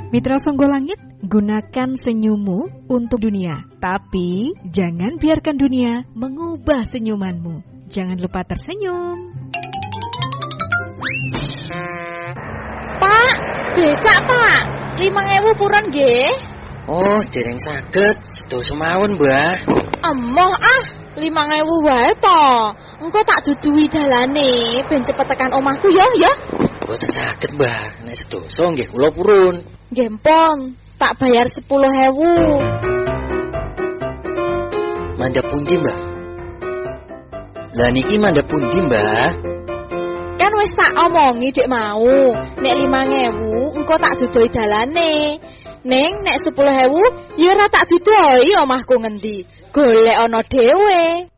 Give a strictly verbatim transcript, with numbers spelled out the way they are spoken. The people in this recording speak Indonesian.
Mitra Songgolangit, gunakan senyummu untuk dunia, tapi jangan biarkan dunia mengubah senyumanmu. Jangan lupa tersenyum. Pak, becak Pak, limang ewu purun nggih. Oh, dereng saged, sedoso mawon, Mbah. Emoh ah, limang ewu wae to. Engko tak duduhi dalane ben cepet tekan omahku ya, ya. Mboten saged, Mbah. Nek sedoso nggih kula purun. Nggih pon, tak bayar sepuluh ewu. Mandhap pundi, Mbah? Lah niki mandhap pundi, Mbah? Kan wis tak omongi dek mau, nek limang ewu engko tak duduhi dalane. Ning nek sepuluh ewu ya ora tak duduhi omahku ngendi. Golek ana dhewe.